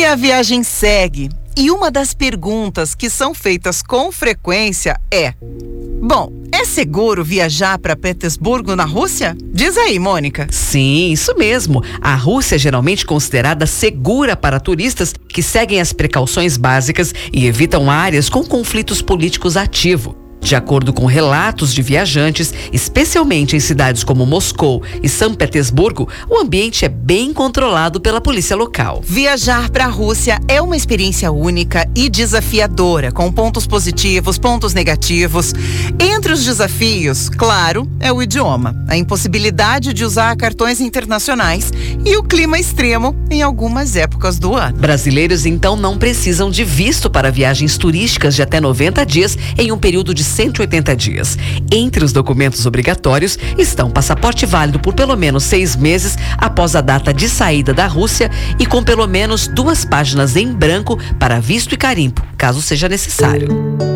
E a viagem segue. E uma das perguntas que são feitas com frequência é: bom, é seguro viajar para Petersburgo, na Rússia? Diz aí, Mônica. Sim, isso mesmo. A Rússia é geralmente considerada segura para turistas que seguem as precauções básicas e evitam áreas com conflitos políticos ativos. De acordo com relatos de viajantes, especialmente em cidades como Moscou e São Petersburgo, o ambiente é bem controlado pela polícia local. Viajar para a Rússia é uma experiência única e desafiadora, com pontos positivos, pontos negativos. Entre os desafios, claro, é o idioma, a impossibilidade de usar cartões internacionais e o clima extremo em algumas épocas do ano. Brasileiros, então, não precisam de visto para viagens turísticas de até 90 dias em um período de 180 dias. Entre os documentos obrigatórios estão passaporte válido por pelo menos 6 meses após a data de saída da Rússia e com pelo menos 2 páginas em branco para visto e carimbo, caso seja necessário.